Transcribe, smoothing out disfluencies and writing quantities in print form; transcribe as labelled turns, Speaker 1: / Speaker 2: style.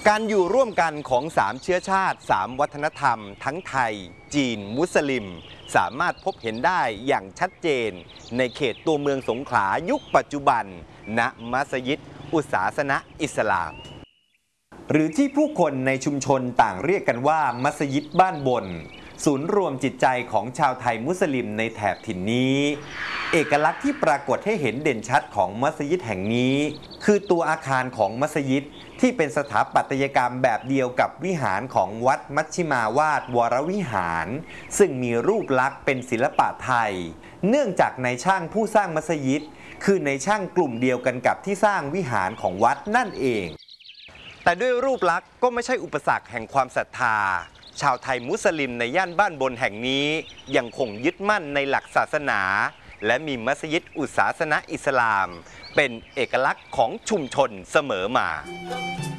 Speaker 1: การอยู่ร่วมกันของ3เชื้อชาติ3วัฒนธรรมทั้งไทยจีนมุสลิมสามารถพบเห็นได้อย่างชัดเจนในเขตตัวเมืองสงขลายุคปัจจุบันณมัสยิดอุษาสนะอิสลามหรือที่ผู้คนในชุมชนต่างเรียกกันว่ามัสยิดบ้านบนศูนย์รวมจิตใจของชาวไทยมุสลิมในแถบถิ่นนี้เอกลักษณ์ที่ปรากฏให้เห็นเด่นชัดของมัสยิดแห่งนี้คือตัวอาคารของมัสยิดที่เป็นสถาปัตยกรรมแบบเดียวกับวิหารของวัดมัชชิมาวาดวรวิหารซึ่งมีรูปลักษณ์เป็นศิลปะไทยเนื่องจากนายช่างผู้สร้างมัสยิดคือในช่างกลุ่มเดียวกันกับที่สร้างวิหารของวัดนั่นเองแต่ด้วยรูปลักษณ์ก็ไม่ใช่อุปสรรคแห่งความศรัทธาชาวไทยมุสลิมในย่านบ้านบนแห่งนี้ยังคงยึดมั่นในหลักศาสนาและมีมัสยิดอุษาสนะอิสลามเป็นเอกลักษณ์ของชุมชนเสมอมา